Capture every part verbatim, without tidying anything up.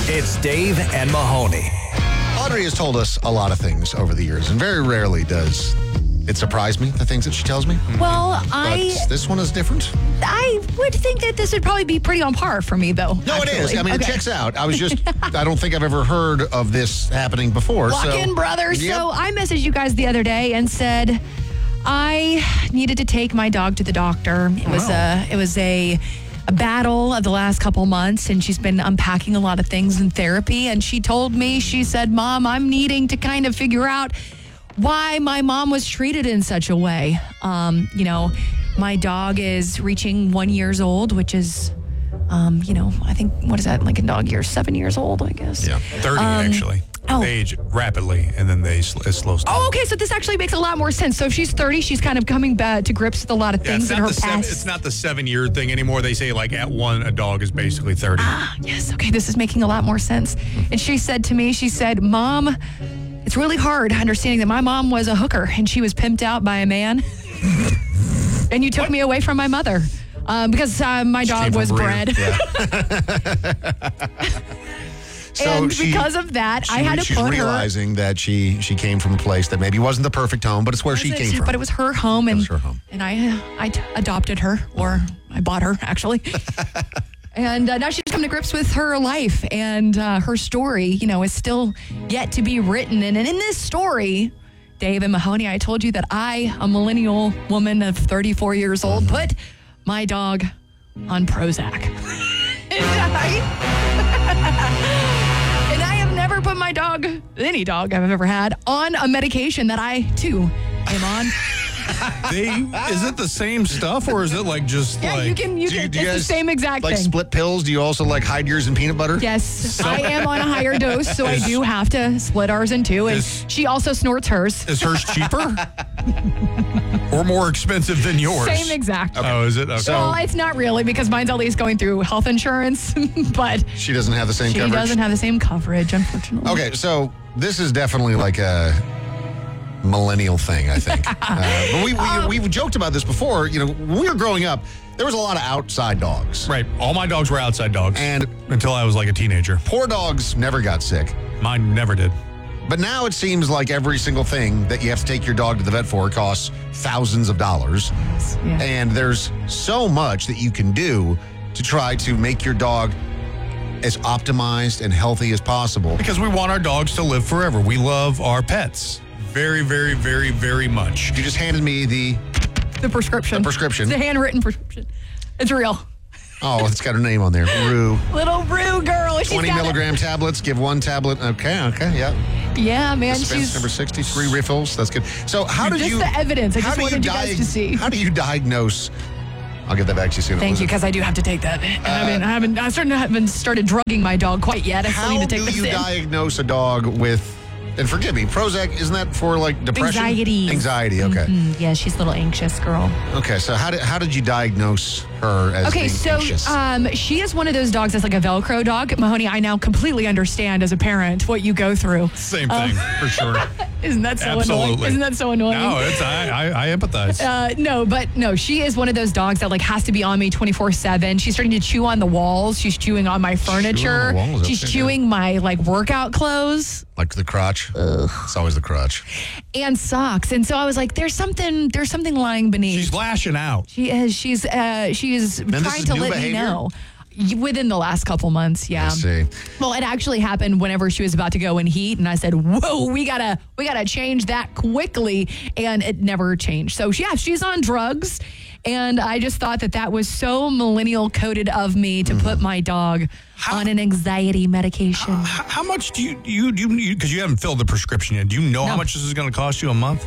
It's Dave and Mahoney. Audrey has told us a lot of things over the years, and very rarely does it surprise me, the things that she tells me. Well, But I this one is different. I would think that this would probably be pretty on par for me, though. No, actually. it is. I mean, Okay. it checks out. I was just, I don't think I've ever heard of this happening before. Lock so, in, brother. Yep. So I messaged you guys the other day and said I needed to take my dog to the doctor. It was Wow. a it was a, a battle of the last couple months, and she's been unpacking a lot of things in therapy. And she told me, she said, "Mom, I'm needing to kind of figure out why my mom was treated in such a way. Um, you know, my dog is reaching one years old, which is." Um, you know, I think, what is that, like a dog year? Seven years old, I guess. Yeah. thirty, actually. oh. They age rapidly, and then they sl- it slows down. Oh, okay. So this actually makes a lot more sense. So if she's thirty, she's kind of coming back to grips with a lot of Yeah, things it's, in not her the seven, past. it's not the seven-year thing anymore. They say, like, at one, a dog is basically thirty. Ah, yes. Okay. This is making a lot more sense. And she said to me, she said, "Mom, it's really hard understanding that my mom was a hooker and she was pimped out by a man. And you took me away from my mother. Um, because uh, my She dog came from was Berea. bred. Yeah. So and she- because of that, she- I had to she's put her. realizing that she she came from a place that maybe wasn't the perfect home, but it's where she Was came it- from. But it was her home, and was her home. and I I t- adopted her, or I bought her actually. And uh, now she's come to grips with her life, and uh, her story, you know, is still yet to be written. And, and in this story, Dave and Mahoney, I told you that I, a millennial woman of thirty-four years old, Mm-hmm. put my dog on Prozac. and, I, and I have never put my dog, any dog I've ever had, on a medication that I, too, am on. They, is it the same stuff, or is it, like, just, Yeah, like... you can, you Do you- can, do you it's the guys same exact like thing. split pills? Do you also like hide yours in peanut butter? Yes, I am on a higher dose, so I do have to split ours in two. And Is- she also snorts hers. Is hers cheaper? Or more expensive than yours? Same exact. Oh, is it? Okay. Well, it's not really because mine's at least going through health insurance, but She doesn't have the same she coverage? doesn't have the same coverage, unfortunately. Okay, so this is definitely like a millennial thing, I think. uh, but we, Um, we, we've joked about this before. You know, when we were growing up, there was a lot of outside dogs. Right. All my dogs were outside dogs. And until I was like a teenager. poor dogs never got sick. Mine never did. But now it seems like every single thing that you have to take your dog to the vet for costs thousands of dollars. Yeah. And there's so much that you can do to try to make your dog as optimized and healthy as possible. Because we want our dogs to live forever. We love our pets very, very, very, very much. You just handed me the, The prescription. the prescription. It's a handwritten prescription. It's real. Oh, it's got her name on there. Rue. Little Rue girl. She's twenty got it. milligram tablets. Give one tablet. Okay, okay, yeah. Yeah, man. Dispense She's number sixty-three refills. That's good. So how did just you... the evidence. I how just do wanted you guys diag- to see. How do you diagnose... I'll get that back to you soon. Thank you, because I do have to take that. I haven't, I haven't, I certainly haven't started drugging my dog quite yet. I still How need to take do this you in. diagnose a dog with... And forgive me, Prozac, isn't that for like depression? Anxiety. Anxiety, okay. Mm, yeah, she's a little anxious girl. Okay, so how did how did you diagnose her as Okay, being so anxious? um, she is one of those dogs that's like a Velcro dog. Mahoney, I now completely understand as a parent what you go through. Same thing, for sure. Isn't that so Absolutely. annoying? Isn't that so annoying? No, it's I, I, I empathize. Uh, no, but no, she is one of those dogs that like has to be on me twenty-four seven. She's starting to chew on the walls. She's chewing on my furniture. Chewing on the walls, She's okay, chewing my like workout clothes like the crotch? It's always the crotch. and socks. And so I was like, there's something, there's something lying beneath. She's lashing out. She is. She's. Uh, she is this trying is to new let behavior? me know. Y- Within the last couple months, yeah. I see. Well, it actually happened whenever she was about to go in heat, and I said, "Whoa, we gotta, we gotta change that quickly," and it never changed. So, yeah, she's on drugs, and I just thought that that was so millennial coded of me to put my dog on an anxiety medication. H- How much do you, you, do you, because you haven't filled the prescription yet, do you know how No. much this is going to cost you a month?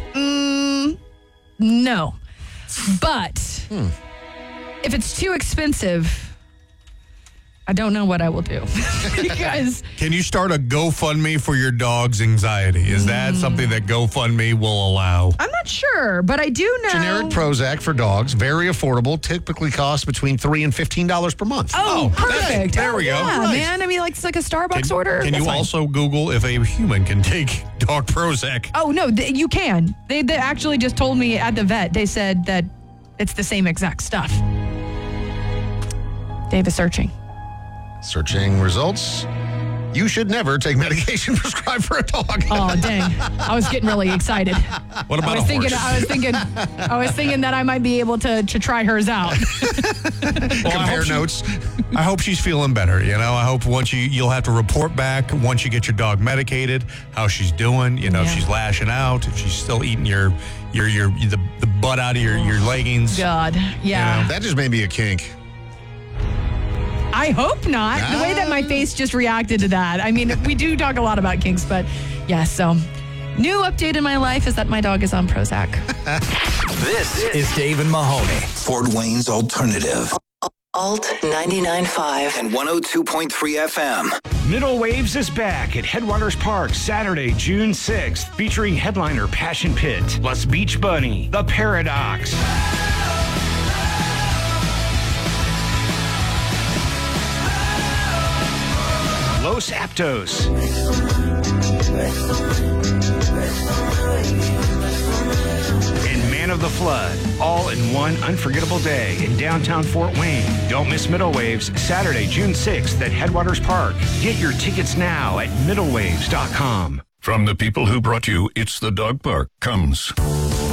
No, but if it's too expensive, I don't know what I will do because. Can you start a GoFundMe for your dog's anxiety? Is that something that GoFundMe will allow? I'm not sure, but I do know. Generic Prozac for dogs, very affordable, typically costs between three and fifteen dollars per month. Oh, Oh, perfect. that- there we go. Yeah, Nice. man. I mean, like it's like a Starbucks Can, order. can That's you fine. also Google if a human can take dog Prozac? Oh no, th- you can. They, they actually just told me at the vet. They said that it's the same exact stuff. Dave is searching. Searching results. you should never take medication prescribed for a dog. Oh, dang. I was getting really excited. What about I was a thinking horse? I was thinking I was thinking that I might be able to to try hers out. Well, I Compare hope she- notes. I hope she's feeling better. You know, I hope once you you'll have to report back once you get your dog medicated, how she's doing. You know, if Yeah. she's lashing out, if she's still eating your your your the, the butt out of your your leggings. God. Yeah. That just may be a kink. I hope not. The way that my face just reacted to that. I mean, we do talk a lot about kinks, but yeah, so new update in my life is that my dog is on Prozac. This is Dave and Mahoney. Fort Wayne's Alternative. Alt ninety-nine point five. And one oh two point three F M. Middle Waves is back at Headwaters Park Saturday, June sixth, featuring headliner Passion Pit, plus Beach Bunny, The Paradox. Los Aptos. And Man of the Flood, all in one unforgettable day in downtown Fort Wayne. Don't miss Middle Waves, Saturday, June sixth at Headwaters Park. Get your tickets now at middle waves dot com. From the people who brought you It's the Dog Park comes